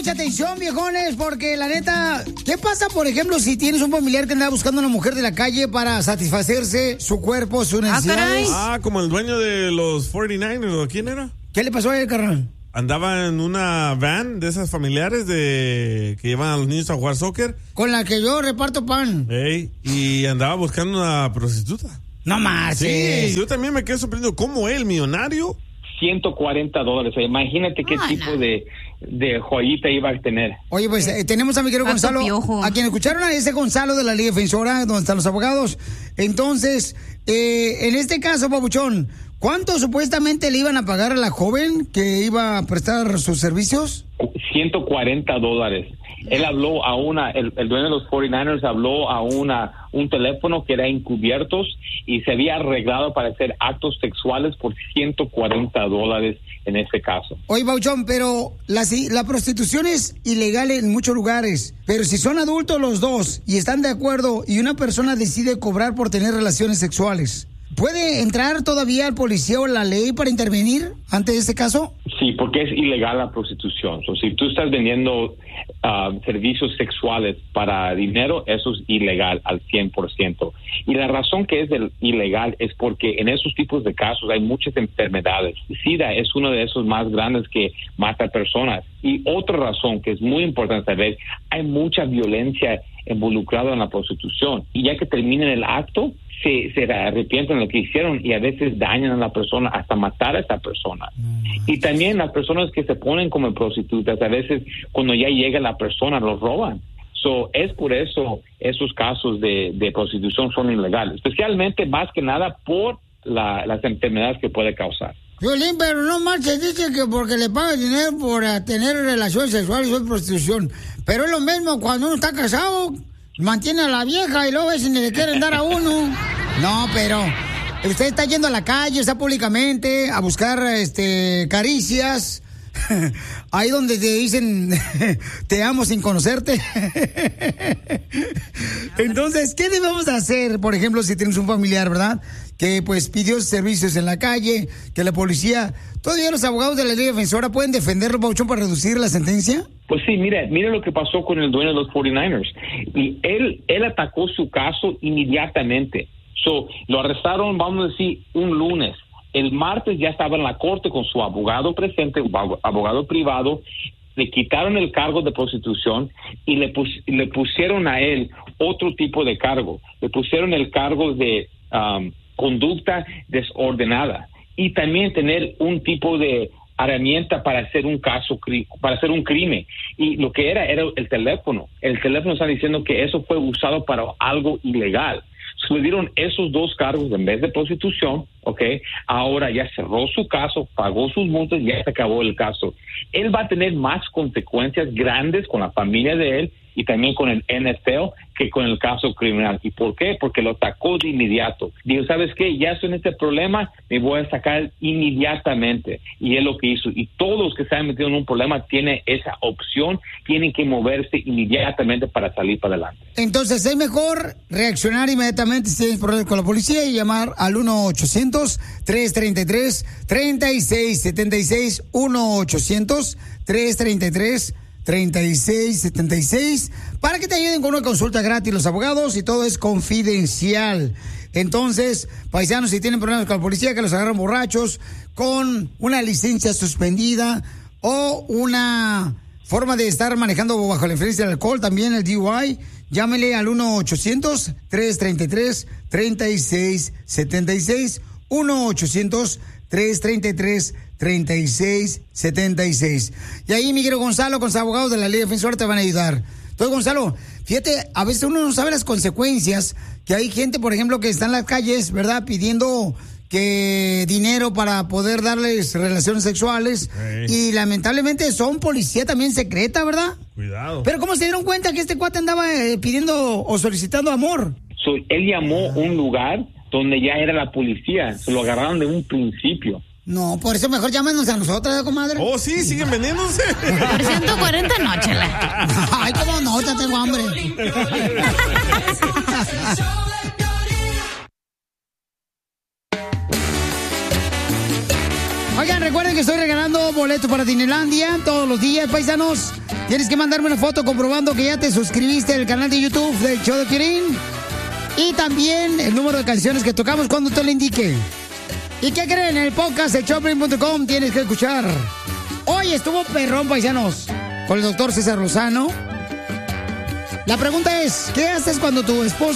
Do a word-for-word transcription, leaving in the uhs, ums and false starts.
mucha atención, viejones, porque la neta, ¿qué pasa, por ejemplo, si tienes un familiar que anda buscando a una mujer de la calle para satisfacerse su cuerpo, sus necesidades? Ah, ah, como el dueño de los cuarenta y nueve ers, ¿quién era? ¿Qué le pasó a él, carnal? Andaba en una van de esas familiares de que llevan a los niños a jugar soccer. Con la que yo reparto pan. Ey, y andaba buscando una prostituta. No más. Sí, yo también me quedé sorprendido. ¿Cómo él, millonario? ciento cuarenta dólares. Imagínate qué Ay, tipo no. de, de joyita iba a tener. Oye, pues eh, tenemos a mi querido Gonzalo, a quien escucharon a ese Gonzalo de la Liga Defensora, donde están los abogados. Entonces, eh, en este caso, papuchón, ¿cuánto supuestamente le iban a pagar a la joven que iba a prestar sus servicios? ciento cuarenta dólares. Él habló a una, el, el dueño de los cuarenta y nueve ers habló a una un teléfono que era encubiertos y se había arreglado para hacer actos sexuales por ciento cuarenta dólares en este caso. Oye, Bauchón, pero la, la prostitución es ilegal en muchos lugares, pero si son adultos los dos y están de acuerdo y una persona decide cobrar por tener relaciones sexuales, ¿puede entrar todavía el policía o la ley para intervenir ante este caso? Sí, porque es ilegal la prostitución. So, si tú estás vendiendo uh, servicios sexuales para dinero, eso es ilegal al cien por ciento. Y la razón que es del ilegal es porque en esos tipos de casos hay muchas enfermedades. SIDA es uno de esos más grandes que mata personas. Y otra razón que es muy importante saber, hay mucha violencia involucrada en la prostitución. Y ya que terminen el acto, se, se arrepienten de lo que hicieron y a veces dañan a la persona hasta matar a esa persona. Y también las personas que se ponen como prostitutas, a veces cuando ya llega la persona los roban. So, es por eso esos casos de, de prostitución son ilegales, especialmente más que nada por la, las enfermedades que puede causar. Violín, pero no marches, dice que porque le paga dinero por uh, tener relaciones sexuales es prostitución. Pero es lo mismo cuando uno está casado, mantiene a la vieja y luego a veces ni le quieren dar a uno. No, pero usted está yendo a la calle, está públicamente a buscar este caricias. Ahí donde te dicen te amo sin conocerte. Entonces, ¿qué debemos hacer? Por ejemplo, si tienes un familiar, ¿verdad? Que pues pidió servicios en la calle, que la policía, todavía los abogados de la ley defensora pueden defenderlo, Pauchón, para reducir la sentencia. Pues sí, mira, mira lo que pasó con el dueño de los cuarenta y nueve ers. Y él, él atacó su caso inmediatamente. So, lo arrestaron, vamos a decir, un lunes. El martes ya estaba en la corte con su abogado presente, abogado privado, le quitaron el cargo de prostitución y le, pus, le pusieron a él otro tipo de cargo. Le pusieron el cargo de um, conducta desordenada y también tener un tipo de herramienta para hacer un caso, para hacer un crimen. Y lo que era, era el teléfono. El teléfono está diciendo que eso fue usado para algo ilegal. Se le dieron esos dos cargos en vez de prostitución, ¿ok? Ahora ya cerró su caso, pagó sus multas y ya se acabó el caso. Él va a tener más consecuencias grandes con la familia de él y también con el N F L que con el caso criminal. ¿Y por qué? Porque lo atacó de inmediato. Dijo, ¿sabes qué? Ya estoy en este problema, me voy a sacar inmediatamente. Y es lo que hizo. Y todos los que se han metido en un problema tienen esa opción, tienen que moverse inmediatamente para salir para adelante. Entonces es mejor reaccionar inmediatamente si tienes problemas con la policía y llamar al uno ochocientos, tres treinta y tres, treinta y seis setenta y seis, uno ochocientos, tres treinta y tres, treinta y seis setenta y seis, para que te ayuden con una consulta gratis los abogados y todo es confidencial. Entonces, paisanos, si tienen problemas con la policía, que los agarran borrachos, con una licencia suspendida o una forma de estar manejando bajo la influencia del alcohol, también el D U I, llámele al uno ochocientos, tres treinta y tres, treinta y seis setenta y seis, uno ochocientos, tres treinta y tres, treinta y seis setenta y seis. Y ahí, mi querido Gonzalo, con los abogados de la ley defensora te van a ayudar. Entonces, Gonzalo, fíjate, a veces uno no sabe las consecuencias, que hay gente, por ejemplo, que está en las calles, ¿verdad?, pidiendo que dinero para poder darles relaciones sexuales. Hey. Y lamentablemente son policía también secreta, ¿verdad? Cuidado. Pero ¿cómo se dieron cuenta que este cuate andaba eh, pidiendo o solicitando amor? So, él llamó a un lugar donde ya era la policía, se lo agarraron de un principio. No, por eso mejor llámenos a nosotros, comadre. Oh, sí, siguen vendiéndose. Por ciento cuarenta, no, chela. Ay, cómo no, ya tengo hambre. Oigan, recuerden que estoy regalando boletos boletos para Disneylandia todos los días, paisanos. Tienes que mandarme una foto comprobando que ya te suscribiste al canal de YouTube del show de Piolín. Y también el número de canciones que tocamos cuando te lo indique. ¿Y qué creen? En el podcast de showpiolín punto com tienes que escuchar. Hoy estuvo perrón, paisanos, con el doctor César Lozano. La pregunta es, ¿qué haces cuando tu esposo